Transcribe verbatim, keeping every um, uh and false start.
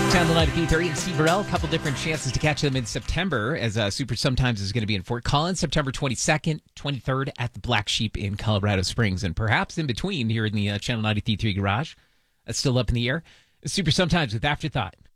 Channel ninety-three thirty and Steve Burrell. A couple different chances to catch them in September, as uh, Super Sometimes is going to be in Fort Collins, September twenty-second, twenty-third at the Black Sheep in Colorado Springs, and perhaps in between here in the uh, Channel ninety-three garage. That's still up in the air. Super Sometimes with Afterthought.